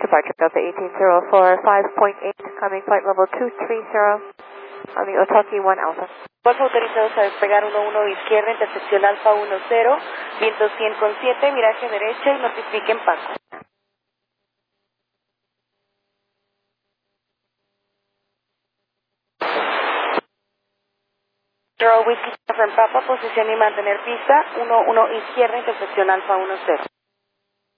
departure Delta 1804, 5.8, coming flight level 230 on the Otaki 1 Alpha. Golfo autorizados a despegar 11 izquierda, intersección Alfa 10, viento 100,7, viraje derecha y notifiquen Paco. Whiskey from Papa, posición y mantener pista, 11 izquierda, intersección Alfa 10.